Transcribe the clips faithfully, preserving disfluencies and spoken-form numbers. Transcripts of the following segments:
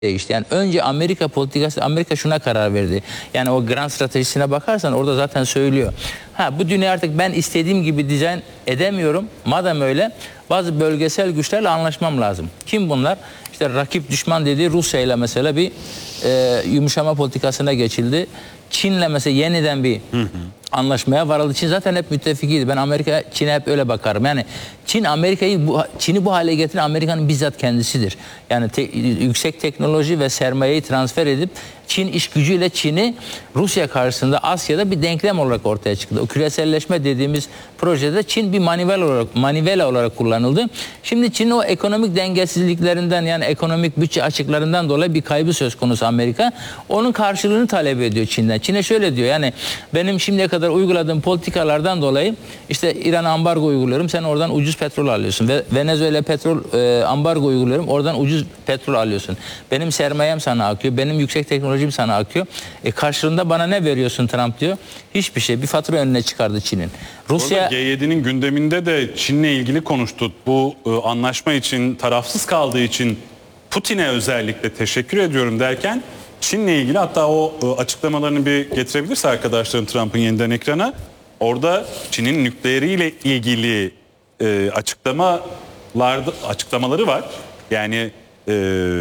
değişti. Yani önce Amerika politikası, Amerika şuna karar verdi. Yani o grand stratejisine bakarsan orada zaten söylüyor. Ha, bu dünya artık ben istediğim gibi dizayn edemiyorum. Madem öyle bazı bölgesel güçlerle anlaşmam lazım. Kim bunlar? İşte rakip düşman dediği Rusya ile mesela bir e, yumuşama politikasına geçildi. Çin'le mesela yeniden bir hı hı. anlaşmaya varıldı. Çin zaten hep müttefikiydi. Ben Amerika, Çin'e hep öyle bakarım. Yani Çin Amerika'yı, bu, Çin'i bu hale getiren Amerika'nın bizzat kendisidir. Yani te, yüksek teknoloji ve sermayeyi transfer edip Çin iş gücüyle Çin'i Rusya karşısında Asya'da bir denklem olarak ortaya çıktı. O küreselleşme dediğimiz projede Çin bir manivela olarak, manivela olarak kullanıldı. Şimdi Çin'in o ekonomik dengesizliklerinden, yani ekonomik bütçe açıklarından dolayı bir kaybı söz konusu Amerika. Onun karşılığını talep ediyor Çin'den. Çin'e şöyle diyor, yani benim şimdiye kadar uyguladığım politikalardan dolayı işte İran'a ambargo uyguluyorum, sen oradan ucuz petrol alıyorsun. Ve Venezuela petrol e, ambargo uyguluyorum, oradan ucuz petrol alıyorsun. Benim sermayem sana akıyor, benim yüksek teknolojim sana akıyor. E karşılığında bana ne veriyorsun Trump diyor. Hiçbir şey. Bir fatura önüne çıkardı Çin'in. Rusya G yedi'nin gündeminde de Çin'le ilgili konuştu. Bu e, anlaşma için, tarafsız kaldığı için Putin'e özellikle teşekkür ediyorum derken Çin'le ilgili, hatta o e, açıklamalarını bir getirebilirse arkadaşlarım Trump'ın yeniden ekrana, orada Çin'in nükleeriyle ilgili e, açıklamalarda açıklamaları var. Yani e,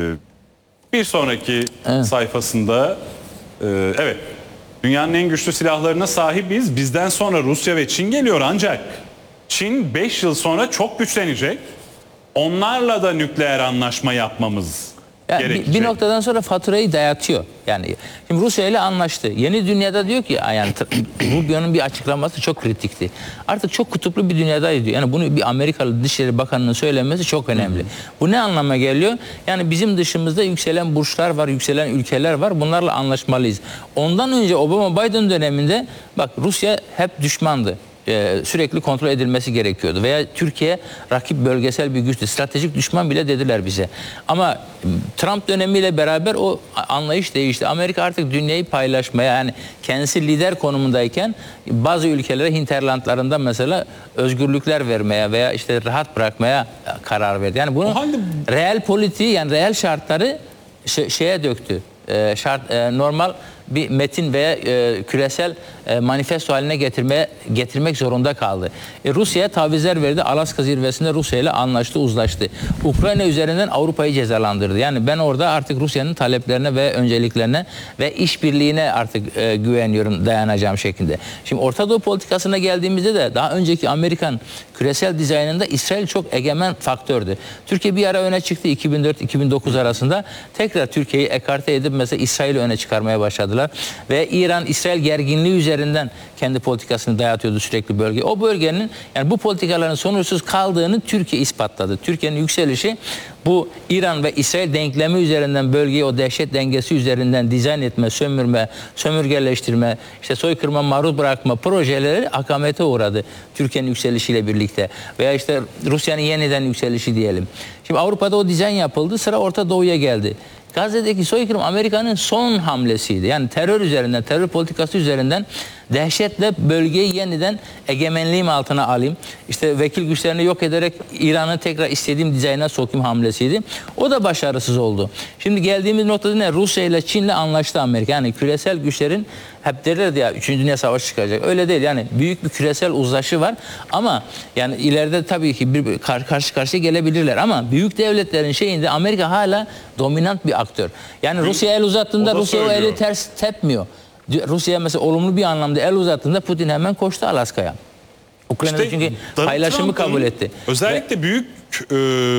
bir sonraki evet. sayfasında e, evet, dünyanın en güçlü silahlarına sahibiz. Bizden sonra Rusya ve Çin geliyor, ancak Çin beş yıl sonra çok güçlenecek. Onlarla da nükleer anlaşma yapmamız yani gerekecek. Bir, bir noktadan sonra faturayı dayatıyor. Yani şimdi Rusya ile anlaştı. Yeni dünyada diyor ki, yani Rubio'nun bir açıklaması çok kritikti. Artık çok kutuplu bir dünyadayız diyor. Yani bunu bir Amerikalı Dışişleri Bakanı'nın söylemesi çok önemli. Hı. Bu ne anlama geliyor? Yani bizim dışımızda yükselen burçlar var, yükselen ülkeler var. Bunlarla anlaşmalıyız. Ondan önce Obama-Biden döneminde bak, Rusya hep düşmandı. Sürekli kontrol edilmesi gerekiyordu. Veya Türkiye rakip bölgesel bir güçtü. Stratejik düşman bile dediler bize. Ama Trump dönemiyle beraber o anlayış değişti. Amerika artık dünyayı paylaşmaya, yani kendisi lider konumundayken bazı ülkelere hinterlandlarında mesela özgürlükler vermeye veya işte rahat bırakmaya karar verdi. Yani bunu halde... reel politiği, yani reel şartları şeye döktü. Şart, normal bir metin veya e, küresel e, manifesto haline getirmeye getirmek zorunda kaldı. E, Rusya'ya tavizler verdi. Alaska zirvesinde Rusya ile anlaştı, uzlaştı. Ukrayna üzerinden Avrupa'yı cezalandırdı. Yani ben orada artık Rusya'nın taleplerine ve önceliklerine ve işbirliğine artık e, güveniyorum, dayanacağım şeklinde. Şimdi Orta Doğu politikasına geldiğimizde de daha önceki Amerikan küresel dizaynında İsrail çok egemen faktördü. Türkiye bir ara öne çıktı iki bin dört iki bin dokuz arasında. Tekrar Türkiye'yi ekarte edip mesela İsrail'i öne çıkarmaya başladılar. Ve İran-İsrail gerginliği üzerinden kendi politikasını dayatıyordu sürekli bölge. O bölgenin, yani bu politikaların sonuçsuz kaldığını Türkiye ispatladı. Türkiye'nin yükselişi bu İran ve İsrail denklemi üzerinden bölgeyi o dehşet dengesi üzerinden dizayn etme, sömürme, sömürgeleştirme, işte soykırıma maruz bırakma projeleri akamete uğradı Türkiye'nin yükselişiyle birlikte. Veya işte Rusya'nın yeniden yükselişi diyelim. Şimdi Avrupa'da o dizayn yapıldı, sıra Orta Doğu'ya geldi. Gazze'deki soykırım Amerika'nın son hamlesiydi. Yani terör üzerinden, terör politikası üzerinden dehşetle bölgeyi yeniden egemenliğim altına alayım, İşte vekil güçlerini yok ederek İran'ı tekrar istediğim dizayna sokayım hamlesiydi. O da başarısız oldu. Şimdi geldiğimiz noktada ne? Rusya ile Çin'le anlaştı Amerika. Yani küresel güçlerin, hep derlerdi ya üçüncü Dünya Savaşı çıkacak. Öyle değil. Yani büyük bir küresel uzlaşı var. Ama yani ileride tabii ki bir karşı karşıya gelebilirler. Ama büyük devletlerin şeyinde Amerika hala dominant bir aktör. Yani Rusya el uzattığında Rusya o eli ters tepmiyor. Rusya'ya mesela olumlu bir anlamda el uzattığında Putin hemen koştu Alaska'ya. Ukrayna'da işte, çünkü paylaşımı kabul etti. Özellikle Ve, büyük e,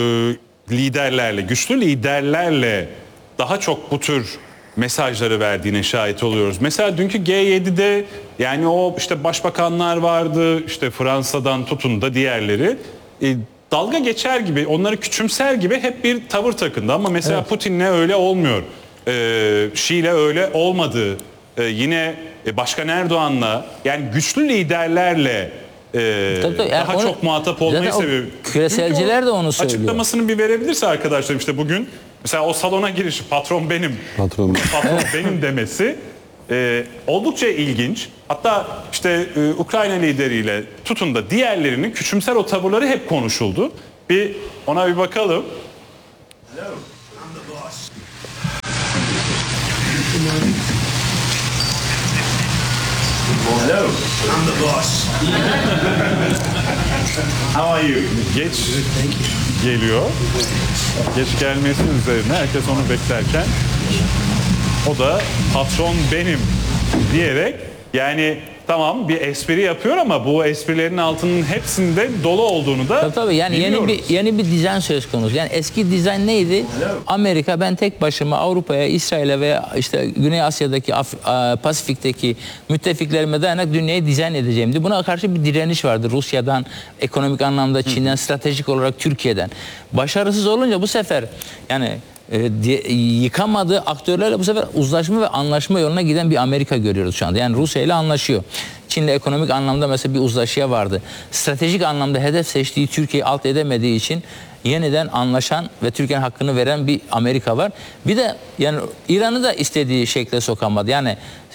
liderlerle, güçlü liderlerle daha çok bu tür mesajları verdiğine şahit oluyoruz. Mesela dünkü G yedi'de yani o işte başbakanlar vardı, işte Fransa'dan tutun da diğerleri e, dalga geçer gibi, onları küçümser gibi hep bir tavır takındı. Ama mesela evet. Putin'le öyle olmuyor. E, Şi'yle öyle olmadı. Ee, yine Başkan Erdoğan'la, yani güçlü liderlerle e, tabii, tabii. Yani daha onu, çok muhatap olmayı seviyor. Küreselciler de onu söylüyor. Açıklamasını bir verebilirse arkadaşlar, işte bugün mesela o salona girişi, patron benim, patron, patron benim demesi e, oldukça ilginç. Hatta işte e, Ukrayna lideriyle tutun da diğerlerinin küçümser o tavırları hep konuşuldu. Bir ona bir bakalım. Hello, I'm the boss. Hello. I'm the boss. How are you? Geç geliyor. Geç gelmesi üzerine herkes onu beklerken o da patron benim diyerek, yani tamam bir espri yapıyor ama bu esprilerin altının hepsinde dolu olduğunu da Tabii, tabii. Yani yeni biliyoruz. bir yeni bir dizayn söz konusu. Yani eski dizayn neydi? Amerika, ben tek başıma Avrupa'ya, İsrail'e veya işte Güney Asya'daki, Af- Pasifik'teki müttefiklerime dayanarak dünyayı dizayn edeceğimdi. Buna karşı bir direniş vardı Rusya'dan, ekonomik anlamda Çin'den, stratejik olarak Türkiye'den. Başarısız olunca bu sefer yani e, di- yıkamadığı aktörlerle bu sefer uzlaşma ve anlaşma yoluna giden bir Amerika görüyoruz şu anda. Yani Rusya ile anlaşıyor. Çin'le ekonomik anlamda mesela bir uzlaşıya vardı. Stratejik anlamda hedef seçtiği Türkiye'yi alt edemediği için yeniden anlaşan ve Türkiye'nin hakkını veren bir Amerika var. Bir de yani İran'ı da istediği şekle sokamadı. Yani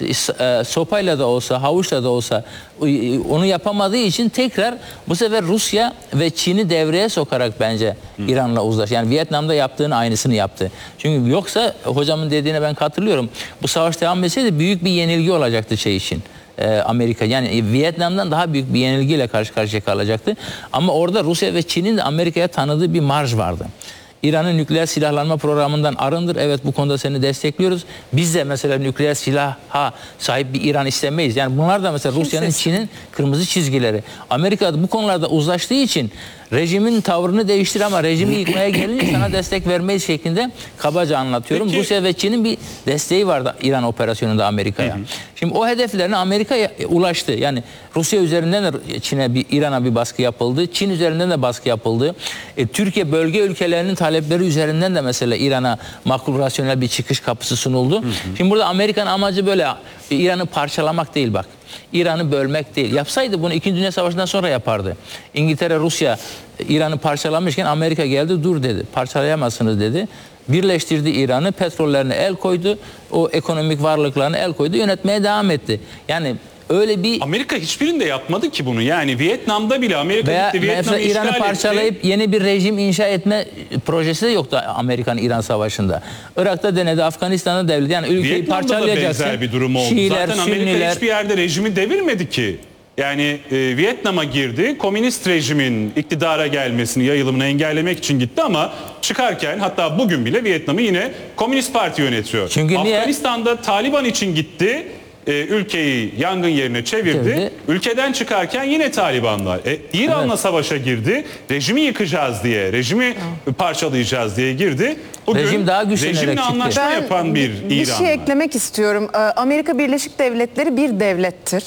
e, sopayla da olsa, havuçla da olsa e, onu yapamadığı için tekrar bu sefer Rusya ve Çin'i devreye sokarak bence İran'la uzlaş. Yani Vietnam'da yaptığını aynısını yaptı. Çünkü yoksa hocamın dediğine ben katılıyorum. Bu savaş devam etseydi büyük bir yenilgi olacaktı şey için. Amerika, yani Vietnam'dan daha büyük bir yenilgiyle karşı karşıya kalacaktı. Ama orada Rusya ve Çin'in de Amerika'ya tanıdığı bir marj vardı. İran'ın nükleer silahlanma programından arındır. Evet, bu konuda seni destekliyoruz. Biz de mesela nükleer silaha sahip bir İran istemeyiz. Yani bunlar da mesela Rusya'nın, Çin'in kırmızı çizgileri. Amerika bu konularda uzlaştığı için rejimin tavrını değiştir ama rejimi yıkmaya gelince sana destek vermeyiz şeklinde kabaca anlatıyorum. Peki. Rusya ve Çin'in bir desteği vardı İran operasyonunda Amerika'ya. Şimdi o hedeflerine Amerika ulaştı. Yani Rusya üzerinden de Çin'e bir, İran'a bir baskı yapıldı. Çin üzerinden de baskı yapıldı. E, Türkiye bölge ülkelerinin talepleri üzerinden de mesela İran'a makul rasyonel bir çıkış kapısı sunuldu. Hı hı. Şimdi burada Amerika'nın amacı böyle İran'ı parçalamak değil bak. İran'ı bölmek değil. Yapsaydı bunu İkinci Dünya Savaşı'ndan sonra yapardı. İngiltere, Rusya İran'ı parçalamışken Amerika geldi, dur dedi. Parçalayamazsınız dedi. Birleştirdi İran'ı, petrollerine el koydu. O ekonomik varlıklarına el koydu. Yönetmeye devam etti. Yani öyle bir... Amerika hiçbirinde yapmadı ki bunu. Yani Vietnam'da bile Amerika Veya gitti, Vietnam'ı mesela İran'ı işgal parçalayıp etti. yeni bir rejim inşa etme projesi de yoktu Amerikan-İran savaşında. Irak'ta denedi, Afganistan'da devledi. Yani ülkeyi Vietnam'da da parçalayacaksın. benzer bir durum oldu. Şiiler, Zaten Amerika Sünniler... hiçbir yerde rejimi devirmedi ki. Yani e, Vietnam'a girdi, komünist rejimin iktidara gelmesini, yayılımını engellemek için gitti ama çıkarken, hatta bugün bile Vietnam'ı yine Komünist Parti yönetiyor. Çünkü niye? Afganistan'da Taliban için gitti, e, ülkeyi yangın yerine çevirdi. Çevirdi. Ülkeden çıkarken yine Talibanlar. E, İran'la Evet. savaşa girdi, rejimi yıkacağız diye, rejimi parçalayacağız diye girdi. Bugün Rejim daha güçlenerek rejimle çıktı. anlaşma Ben yapan bir İran bir şey var. eklemek istiyorum. Ee, Amerika Birleşik Devletleri bir devlettir.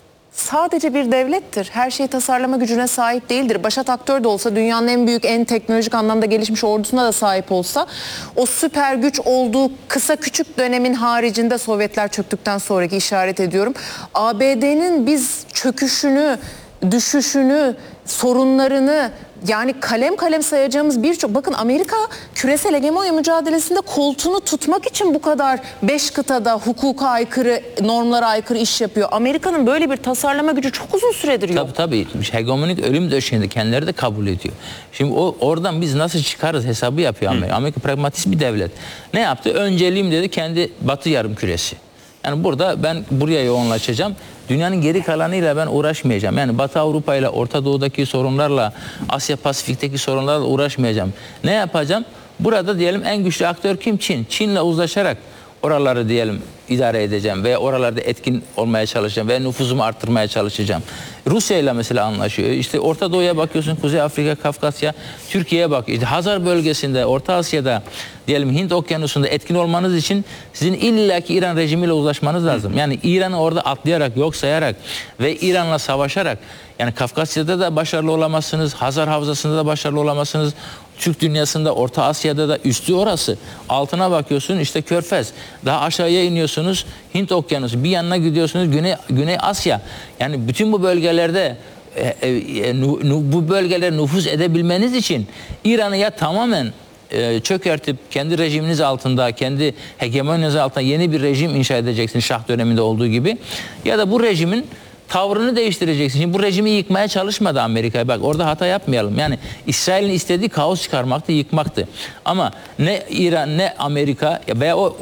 Sadece bir devlettir. Her şeyi tasarlama gücüne sahip değildir. Başat aktör de olsa, dünyanın en büyük, en teknolojik anlamda gelişmiş ordusuna da sahip olsa, o süper güç olduğu kısa küçük dönemin haricinde, Sovyetler çöktükten sonraki işaret ediyorum, A B D'nin biz çöküşünü, düşüşünü, sorunlarını, yani kalem kalem sayacağımız birçok... Bakın, Amerika küresel hegemonya mücadelesinde koltuğunu tutmak için bu kadar beş kıtada hukuka aykırı, normlara aykırı iş yapıyor. Amerika'nın böyle bir tasarlama gücü çok uzun süredir yok. Tabii tabii. Hegemonik ölüm döşeğinde kendileri de kabul ediyor. Şimdi o oradan biz nasıl çıkarız hesabı yapıyor Amerika. Amerika pragmatist bir devlet. Ne yaptı? Önceliğim dedi kendi Batı yarımküresi. Yani burada ben buraya yoğunlaşacağım. Dünyanın geri kalanıyla ben uğraşmayacağım. Yani Batı Avrupa ile Orta Doğu'daki sorunlarla, Asya Pasifik'teki sorunlarla uğraşmayacağım. Ne yapacağım? Burada diyelim en güçlü aktör kim? Çin. Çin'le uzlaşarak oraları diyelim idare edeceğim veya oralarda etkin olmaya çalışacağım veya nüfuzumu arttırmaya çalışacağım. Rusya ile mesela anlaşıyor. İşte Orta Doğu'ya bakıyorsun, Kuzey Afrika, Kafkasya, Türkiye'ye bak. İşte Hazar bölgesinde, Orta Asya'da, diyelim Hint Okyanusu'nda etkin olmanız için sizin illaki İran rejimiyle uzlaşmanız lazım. Yani İran'ı orada atlayarak, yok sayarak ve İran'la savaşarak, yani Kafkasya'da da başarılı olamazsınız, Hazar Havzası'nda da başarılı olamazsınız. Türk dünyasında, Orta Asya'da da üstü orası. Altına bakıyorsun işte Körfez. Daha aşağıya iniyorsunuz Hint Okyanusu. Bir yanına gidiyorsunuz Güney, Güney Asya. Yani bütün bu bölgelerde e, e, nu, nu, bu bölgelere nüfuz edebilmeniz için İran'ı ya tamamen e, çökertip kendi rejiminiz altında, kendi hegemonyanız altında yeni bir rejim inşa edeceksiniz Şah döneminde olduğu gibi. Ya da bu rejimin tavrını değiştireceksin. Şimdi bu rejimi yıkmaya çalışmadı Amerika. Bak orada hata yapmayalım. Yani İsrail'in istediği kaos çıkarmaktı, yıkmaktı. Ama ne İran ne Amerika veya o